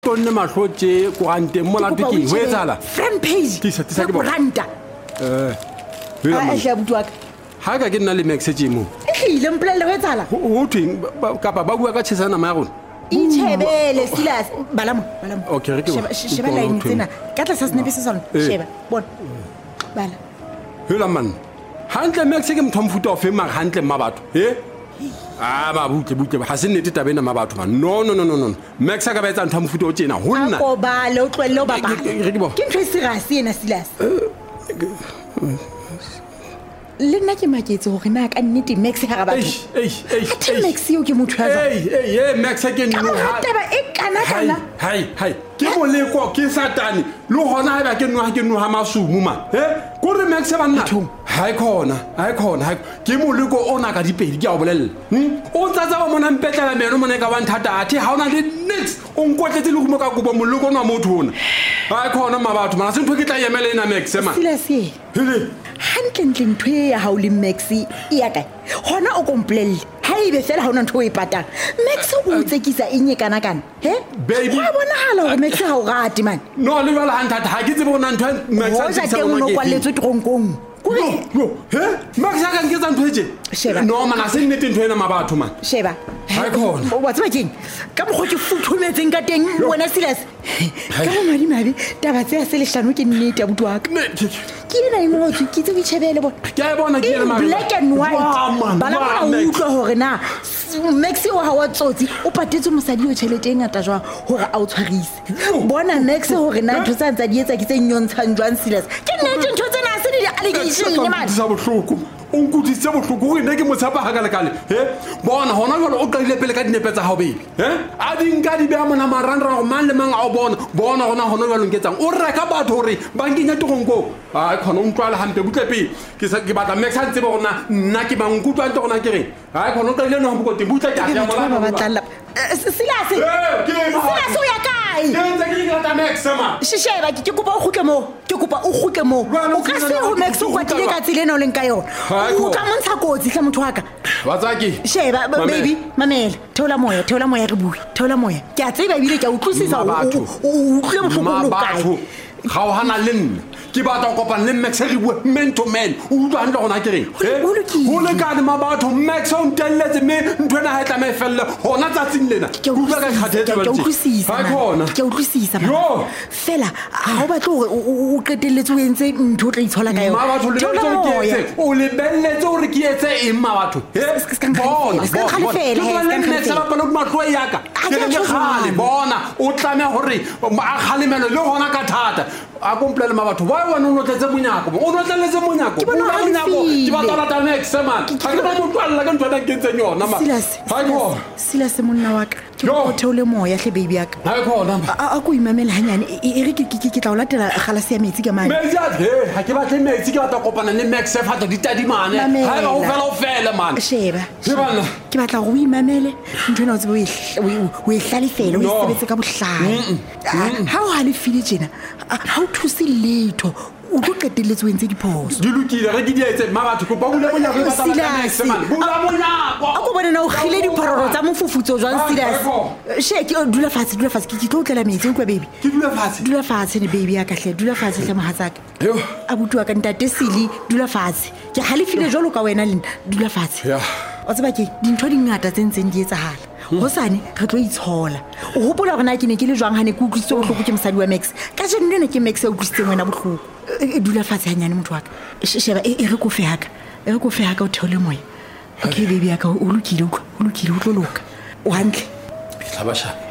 Tonne mahlotse ko ante mola tiki ho etsala front page tisa ke bona branda a hla butwa ha ka ke nna le message mo e ile mpolelle ho etsala ho thweng kapa ba bua ka tshesana ma ya rona itshebele Silas balamo okay re ke sheba line tsena ka tla sa snepe se sona sheba bona bala hela man hantle message ke mthomfuta o fe ma hantle ma batho ba butle ha se nnete tabena ma batho man no max ka ba etsa ntho mofuta o tjena ho nna go ba le o tlwelle o baba ke ntho serious ena Silas le nna ke maketse hore na ka nnete max ha ga batho max yo ke motho ya max ke nno ha taba e kana hai ke moleko ke satani lo hona ha ba ke nno ha masumu ma ko re max ba nna hai khona ke moleko ona ka dipedi ke a bolella o tsatsa ba mona mpetlela meno mona ka ba nthata athi ha ona le next o nkotletse le go mo ka go ba moleko ona motho ona hai khona ma batho mana se ntho ke tla yemela ena max ma Silasi hantle ntho ya ha o le max ya kae hona o komplelle ha ibe fela ha ona ntho o ipatang max o tsekisa enye kana baby wa bona hala hore max ha o rate man no le bala hanthata ha ke tsebe bona ntho max a tsekisa mo ke kwalletswe tronkong max ya ka nketsa ntho etse no mana se nnete ntho ena ma batho man sheba ha khona wa tseba keng ka mo go ke futhumetseng ka teng wena Silas ka mo madi taba tse a se lehlano ke nnete ya butwa ka ke ena ingotse ke tse ditshebele bona ke a bona ke ena ma black and white bala ba utlwa hore na max o ha wa tsotsi o patetse mosadi yo tšhelete ngata jwa hore a o tshwarise bona max hore na ntho tsa di etsa ke tse nyontshang jwang Silas ke nnete ntho tsena se di allegation man sa bohloko o nkutise bohloko re ne ke motsapa ha ka lekale bona hona jalo o qadile pele ka dinepe tsa hao bebe a di nka di beha mona marandrang go mang le mang a o bona hona jalo nketsang o reka batho hore ba nkenya togonko a khona o ntlwala hampe butle pele ke batla max a tsebe gona nna ke bang kutlwa ntse gona ke reng a khona o qadile no hampo te butle ka ya mona ba batla Silas o ya kae ke ngata max ma shisheba ke kopa o khutle mo o ka se ho max o kwatile ka tsile no leng ka yona o ka montsha kotsi hla motho wa ka batsaki sheba baby mamela theola moya re bue theola moya ke a tseba bile ke a utlwisisa o utlwe mhloko lo kae ga o hana le nna ke batla go kopana le max re bue man to man o utlwa hantle gona ke reng ho le ka le ma batho max o ntelletse me ntwena ha tla me felle hona tsatsing lena ke utlwisisa fela ha o batla hore o qetelletse o entse ntho o tla itshola ka yona ma batho le batho ke etse o le belletse hore ke etse eng ma batho bona o tlame hore a khalemelo le hona ka thata a komplele ma batho ba wena o notletse monyako o notletse monyako ke ba tla ta max man ha ke ba motlwalla ka ntwana ke ntse yona ma Silas monna wa ka o theole moya hle baby ya ka ha khona a go imamela hanyane e re ke tla o latela galase ya metsi ka mane ha ke batla metsi ke batla kopana le max fa tla ditadimane ha ba o fela man sheba ke batla go imamele ntwana o tsebe o e hlalefela o sebetse ka bohlale ha o hale file jena ha o thusi letho o go qetelletse o entse diphoso di lokile re ke di etse ma batho kopa bula monyako ba tla max man bula monyako a go bona na o khile diphororo tsa mofufutso jwang Silas ke dula fatshe ke tlo tlela metsi o kwa baby ke dula fatshe ne baby ya ka hle dula fatshe hle mohatsaka a butwa ka ntate Sili dula fatshe ke halefile jolo ka wena le dula fatshe o tseba ke dintho dingata tse ntseng di etsahala hosane re tlo itshola o hopola gore na ke ne ke le jwang ha ne ke utlwisitse bohloko ke mosadi wa max ka jeno ne ke max a utlwisitse wena bohloko dula fatshe hanyane motho wa ka sheba e re kofe haka o theole moya okay baby ya ka o lokile o tlo loka o hantle tlhabasha